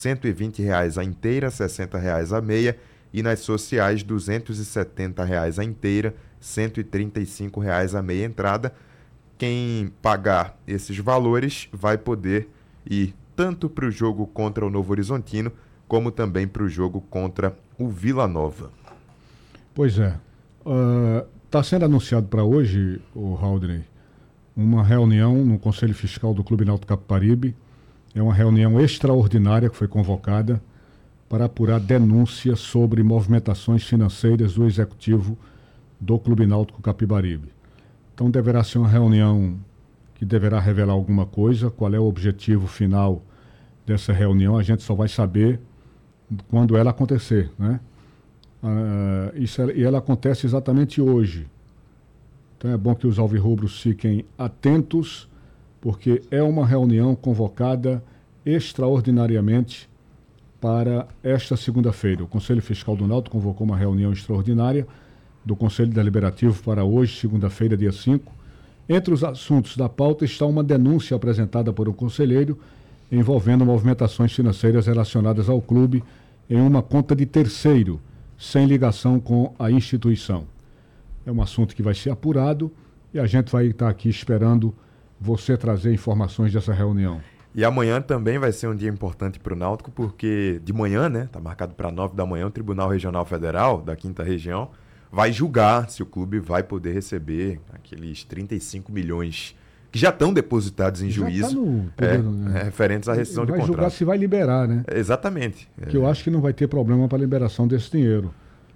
R$120 a inteira, R$60 a meia, e nas sociais R$270 a inteira, R$135 a meia entrada. Quem pagar esses valores vai poder ir tanto para o jogo contra o Novo Horizontino, como também para o jogo contra o Vila Nova. Pois é. Está sendo anunciado para hoje, o Haldney, uma reunião no Conselho Fiscal do Clube Náutico Capibaribe. É uma reunião extraordinária que foi convocada para apurar denúncias sobre movimentações financeiras do executivo do Clube Náutico Capibaribe. Então deverá ser uma reunião que deverá revelar alguma coisa. Qual é o objetivo final dessa reunião? A gente só vai saber quando ela acontecer, né? E ela acontece exatamente hoje. Então é bom que os alvirrubros fiquem atentos, porque é uma reunião convocada extraordinariamente para esta segunda-feira. O Conselho Fiscal do Náutico convocou uma reunião extraordinária do Conselho Deliberativo para hoje, segunda-feira, dia 5. Entre os assuntos da pauta está uma denúncia apresentada por um conselheiro envolvendo movimentações financeiras relacionadas ao clube em uma conta de terceiro, sem ligação com a instituição. É um assunto que vai ser apurado e a gente vai estar aqui esperando você trazer informações dessa reunião. E amanhã também vai ser um dia importante para o Náutico, porque de manhã, né, está marcado para 9 da manhã, o Tribunal Regional Federal da 5ª Região vai julgar se o clube vai poder receber aqueles 35 milhões que já estão depositados em juízo, referentes à rescisão de contrato. Vai julgar se vai liberar, né? Exatamente. Que eu acho que não vai ter problema para a liberação desse dinheiro.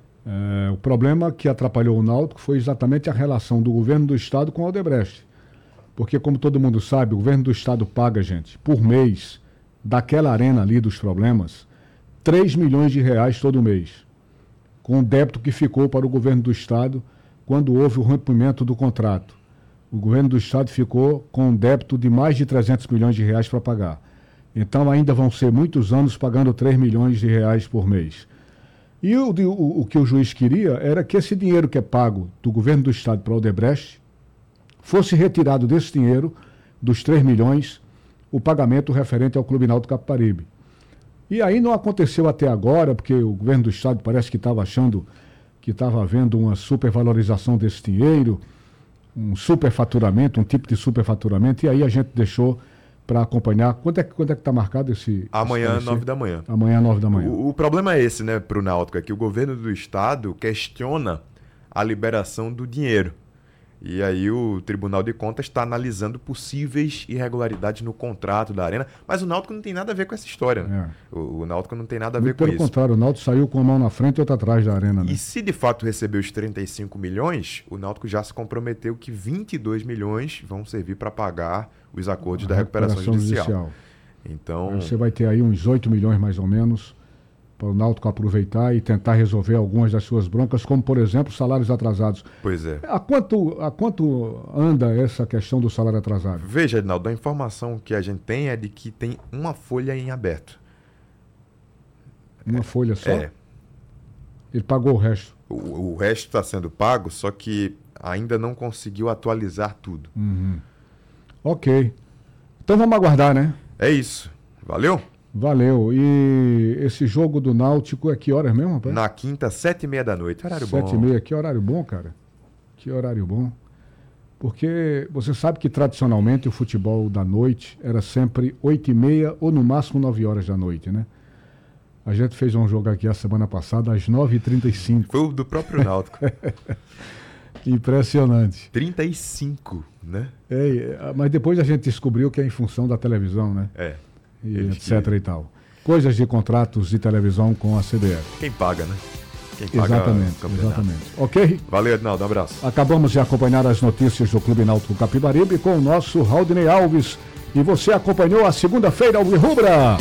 O problema que atrapalhou o Náutico foi exatamente a relação do governo do estado com a Odebrecht. Porque, como todo mundo sabe, o governo do estado paga, gente, por mês, daquela arena ali dos problemas, R$3 milhões todo mês, com o débito que ficou para o governo do estado quando houve o rompimento do contrato. O governo do estado ficou com um débito de mais de R$300 milhões para pagar. Então ainda vão ser muitos anos pagando R$3 milhões por mês. E o que o juiz queria era que esse dinheiro que é pago do governo do estado para o Odebrecht fosse retirado desse dinheiro, dos R$3 milhões, o pagamento referente ao Clube Náutico Capibaribe. E aí não aconteceu até agora, porque o governo do estado parece que estava achando que estava havendo uma supervalorização desse dinheiro, um superfaturamento, um tipo de superfaturamento, e aí a gente deixou para acompanhar. Quando é que está marcado esse... Amanhã, 9 da manhã. Amanhã, 9 da manhã. O problema é esse, né, para o Náutico, é que o governo do estado questiona a liberação do dinheiro. E aí o Tribunal de Contas está analisando possíveis irregularidades no contrato da Arena, mas o Náutico não tem nada a ver com essa história, né? O Náutico não tem nada a ver com isso. Pelo contrário, o Náutico saiu com a mão na frente e outra atrás da Arena, né? E se de fato receber os 35 milhões, o Náutico já se comprometeu que 22 milhões vão servir para pagar os acordos da recuperação judicial. Então você vai ter aí uns 8 milhões mais ou menos para o Náutico aproveitar e tentar resolver algumas das suas broncas, como, por exemplo, salários atrasados. Pois é. A quanto anda essa questão do salário atrasado? Veja, Edinaldo, a informação que a gente tem é de que tem uma folha em aberto. Uma folha só? É. Ele pagou o resto? O resto está sendo pago, só que ainda não conseguiu atualizar tudo. Uhum. Ok. Então vamos aguardar, né? É isso. Valeu? Valeu. E esse jogo do Náutico é que horas mesmo, rapaz? Na quinta, 7h30 da noite. Horário bom. 7h30. Que horário bom, cara. Que horário bom. Porque você sabe que tradicionalmente o futebol da noite era sempre 8h30 ou no máximo 9 horas da noite, né? A gente fez um jogo aqui a semana passada às 9h35. Foi o do próprio Náutico. Impressionante. 35, né? Mas depois a gente descobriu que é em função da televisão, né? E etc. e tal. Coisas de contratos de televisão com a CBF. Quem paga, né? Quem paga exatamente. Ok? Valeu, Edinaldo. Um abraço. Acabamos de acompanhar as notícias do Clube Náutico Capibaribe com o nosso Haldney Alves. E você acompanhou a segunda-feira Alvirrubra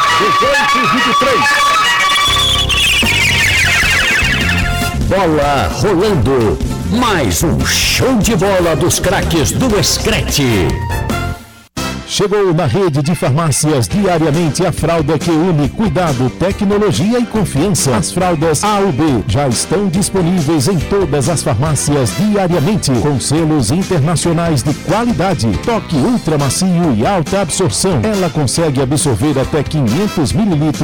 18 e 23. Bola rolando. Mais um show de bola dos craques do Screte. Chegou na rede de farmácias diariamente a fralda que une cuidado, tecnologia e confiança. As fraldas A&B já estão disponíveis em todas as farmácias diariamente, com selos internacionais de qualidade. Toque ultra macio e alta absorção. Ela consegue absorver até 500 ml